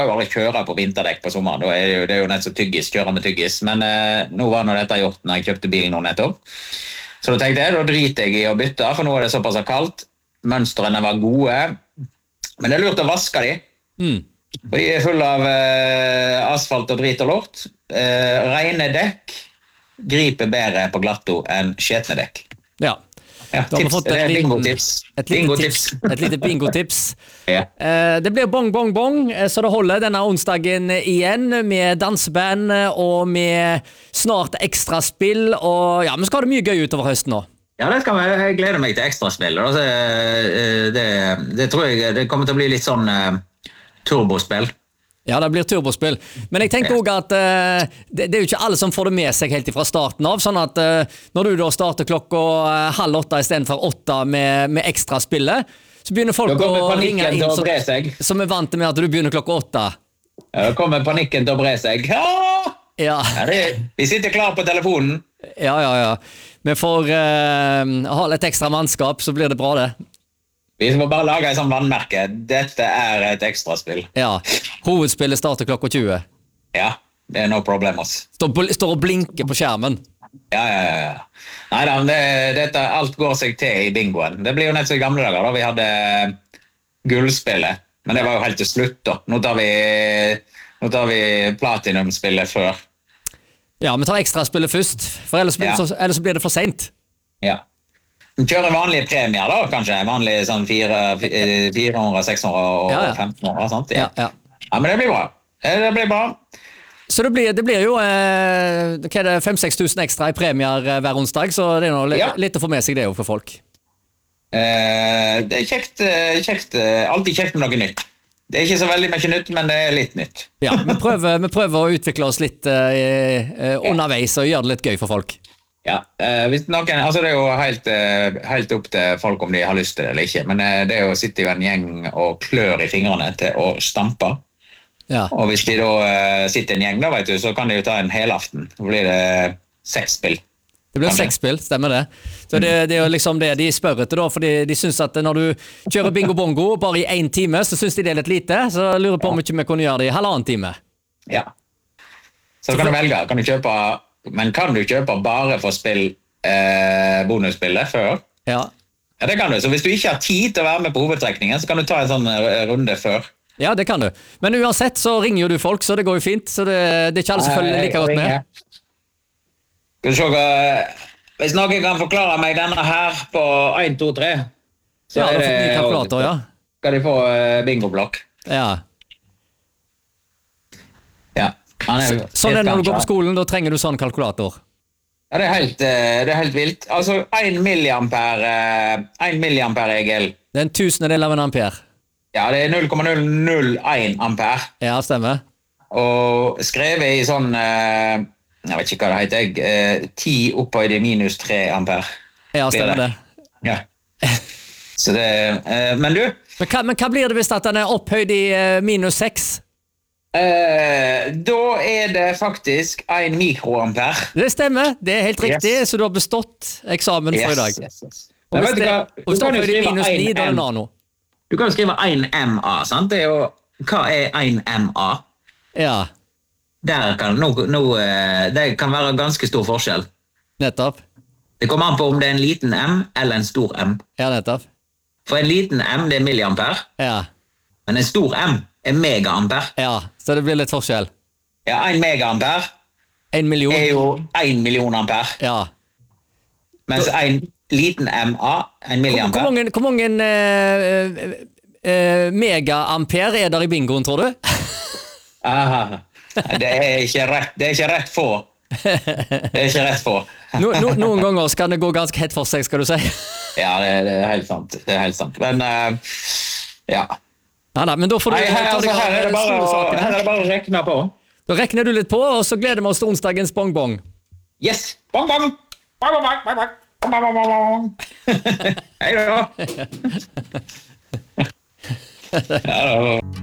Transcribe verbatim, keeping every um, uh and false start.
Jeg har jo aldri kjørt på vinterdekk på sommeren, det er jo, det er jo nett så tyggis, kjøre med tyggis, men eh, nå var nå dette gjort når jeg kjøpte bilen nå nettopp. Så da tenkte jeg, da driter jeg i å bytte, for nå er det såpass kaldt, mønstrene var gode, men det er lurt å vaske de. Mm. Og de er full av eh, asfalt og drit og lort. Eh, rene dekk griper bedre på glatto enn skjetne dekk. Ja. Ja, Da har vi tips. fått Det er et liten- bingotips. Et lite Bingotips. tips. Et lite bingotips. Ja. Eh, Det blir bong, bong, bong, eh, så det holder denne onsdagen igjen med danseband eh, og med snart ekstraspill, og ja, vi skal ha det mye gøy utover høsten nå. Ja, det skal vi. Jeg gleder meg til ekstraspill. Altså, eh, det, det tror jeg det kommer til å bli litt sånn eh, turbospill. Ja, det blir turbospill. Men jeg tenker også at eh, det, det er jo ikke alle som får det med seg helt fra starten av, sånn at eh, når du da starter klokka eh, halv åtte i stedet for åtte med, med ekstraspillet, så begynner folk Da kommer å ringe panikken inn til å som, bre seg. som er vant med at du begynner klokka åtte. Ja, da kommer panikken til å bre seg. Ja! Ja, Ja, det, vi sitter klar på telefonen. ja, ja. ja. Vi får eh, ha litt ekstra mannskap, så blir det bra det. Vi må bare lage en sånn vannmerke. Dette er et ekstraspill. Ja, hovedspillet starter klokka tjue. Ja, det er no problemos. Står, bl- står og blinker på skjermen. Ja, ja, ja. ja. Neida, men det, dette, alt går seg til i bingoen. Det blir jo nett så i gamle dager da vi hadde gullspillet. Men det var jo helt til slutt da. Nå tar vi, nå tar vi platinumspillet før. Ja, vi tar ekstraspillet først, for ellers, blir det Ja. så, ellers blir det for sent. Ja. Kjører vanlige premier da, kanskje. Vanlige sånn fire hundre, seks hundre og Ja, ja. femten hundre, sant? Ja, ja. Ja, men det blir bra. Det blir bra. Så det blir, det blir jo eh, hva er det, fem seks tusen ekstra i premier eh, hver onsdag, så det er noe, li- Ja. litt å få med seg det jo for folk. Eh, det er kjekt, eh, kjekt, eh, alltid kjekt med noe nytt. Det er ikke så veldig mye nytt, men det er litt nytt. Ja, vi prøver, vi prøver å utvikle oss litt eh, eh, underveis og gjøre det litt gøy for folk. Ja, eh, hvis noen, altså det er jo helt, eh, helt opp til folk om de har lyst til det eller ikke, men eh, det er jo å sitte i en gjeng og klør i fingrene til å stampe. Ja. Og hvis de da eh, sitter i en gjeng, da vet du, så kan de jo ta en helaften. Da blir det seks spill. Det blir Kanskje. seks spill, stemmer det. Så det, det er jo liksom det de spør etter da, fordi de synes at når du kjører bingo bongo bare i en time, så synes de det er litt lite, så jeg lurer på om ikke vi kunne gjøre det i halvannen time. Ja. Så kan du velge, kan du kjøpe, men kan du kjøpe bare for spill eh, bonusspillet før? Ja. Ja, det kan du. Så hvis du ikke har tid til å være med på hovedtrekningen, så kan du ta en sånn eh, runde før. Ja, det kan du. Men uansett så ringer jo du folk, så det går jo fint, så det, det er ikke alle som følger like godt med. Skal vi se hva... Hvis noen kan forklare meg denne her på en, to, tre, så Ja, er da får vi det... kalkulator, ja. Skal de få eh, bingoblokk. Ja. Ja. Han er, Sånn er det når du går på skolen, da trenger du sånn kalkulator. Ja, det er helt, eh, det er helt vilt. Altså, en milliampere, eh, en milliampere-regel. Det er en tusendedel av en ampere. Ja, det er null komma null null én ampere. Ja, stemmer. Og skrevet i sånn, eh, jeg vet ikke hva det heter, jeg, eh, ti opphøyd i minus tre ampere. Ja, stemmer det. Ja. Så det, eh, men du, Men hva, men hva blir det hvis at den er opphøyd i eh, minus seks? eh, da er det faktisk en mikroampere. Det stemmer, det er helt riktig, Yes. så du har bestått eksamen for i dag. yes, yes. Og Men hvis vet du det, hva? og Du hvis det kan er jo opphøyd i skrive minus ni, da er det en M. nano. Du kan jo skrive en M A, sant? Det er jo, hva er en M A? Ja, Der kan, no, no, eh, det kan være ganske stor forskjell. nettopp. Det kommer an på om det er en liten M eller en stor M. Ja, nettopp. For en liten M det er milliampere, Ja, men en stor M er megaampere. ja, så det blir litt forskjell. Ja, en megaampere En million. er jo en million ampere, Ja. mens en liten M A, en Hvor, hvor milliampere, mange, hvor mange eh, eh, megaampere er der i bingoen, tror du? aha, det er ikke rett, det er ikke rett få. Det er ikke rett få. No, no, noen ganger så kan det gå ganske hett for seg, skal du si. Ja, det, det er helt sant. Det er helt sant. Men eh, ja. Nei, nei, men da får du Nei, her, ta altså, deg her, er det av bare, store å- sakene. her er det bare å rekne på. Da regner du litt på, og så gleder vi oss til onsdagens bong-bong. Yes! Bong, bong! Bong, bong, bong, bong, bong, bong, bong, bong. Hei da! Ja, da.